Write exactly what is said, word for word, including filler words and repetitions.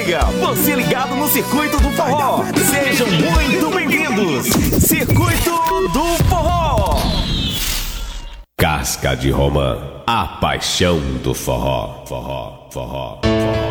liga, você ligado no Circuito do Forró. Sejam muito bem-vindos. Circuito do Forró. Casca de Romã, a paixão do forró, forró, forró, forró.